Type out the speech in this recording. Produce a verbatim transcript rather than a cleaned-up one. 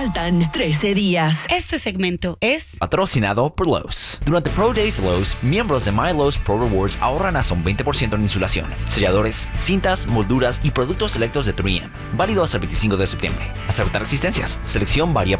Faltan trece días. Este segmento es patrocinado por Lowe's. Durante Pro Days Lowe's, miembros de My Lowe's Pro Rewards ahorran hasta un veinte por ciento en insulación, selladores, cintas, molduras y productos selectos de tres M. Válido hasta el veinticinco de septiembre. Hasta agotar existencias. Selección varía